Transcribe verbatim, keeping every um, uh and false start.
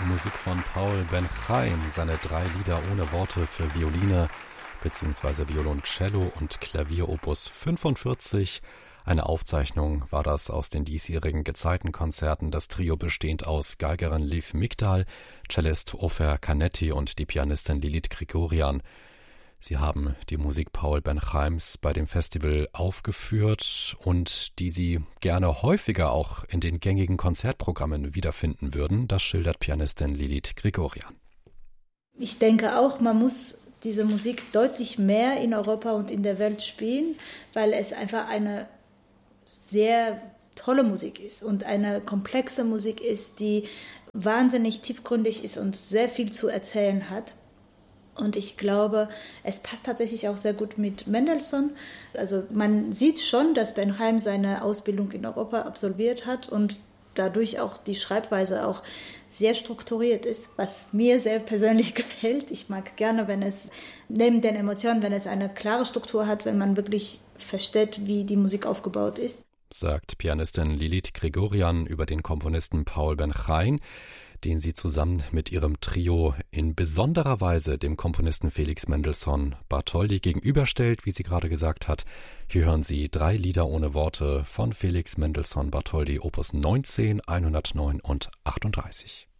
Musik von Paul Ben-Chaim, seine drei Lieder ohne Worte für Violine bzw. Violoncello und Klavier Opus fünfundvierzig. Eine Aufzeichnung war das aus den diesjährigen Gezeitenkonzerten. Das Trio bestehend aus Geigerin Liv Migdal, Cellist Ofer Canetti und die Pianistin Lilith Grigorian. Sie haben die Musik Paul Ben-Chaims bei dem Festival aufgeführt und die Sie gerne häufiger auch in den gängigen Konzertprogrammen wiederfinden würden. Das schildert Pianistin Lilith Grigorian. Ich denke auch, man muss diese Musik deutlich mehr in Europa und in der Welt spielen, weil es einfach eine sehr tolle Musik ist und eine komplexe Musik ist, die wahnsinnig tiefgründig ist und sehr viel zu erzählen hat. Und ich glaube, es passt tatsächlich auch sehr gut mit Mendelssohn. Also man sieht schon, dass Ben-Chaim seine Ausbildung in Europa absolviert hat und dadurch auch die Schreibweise auch sehr strukturiert ist, was mir sehr persönlich gefällt. Ich mag gerne, wenn es neben den Emotionen, wenn es eine klare Struktur hat, wenn man wirklich versteht, wie die Musik aufgebaut ist. Sagt Pianistin Lilith Grigorian über den Komponisten Paul Ben-Chaim, den sie zusammen mit ihrem Trio in besonderer Weise dem Komponisten Felix Mendelssohn Bartholdy gegenüberstellt, wie sie gerade gesagt hat. Hier hören Sie drei Lieder ohne Worte von Felix Mendelssohn Bartholdy, Opus neunzehn, hundertneun und achtunddreißig.